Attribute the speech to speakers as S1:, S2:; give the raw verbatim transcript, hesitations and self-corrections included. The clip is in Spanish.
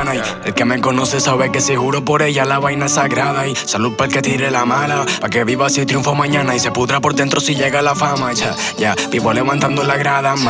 S1: pana. Y el que me conoce sabe que si juro por ella la vaina es sagrada. Y salud para el que tire la mala, pa' que viva si triunfo mañana y se pudra por dentro si llega la fama. Ya, ya, vivo levantando la grada,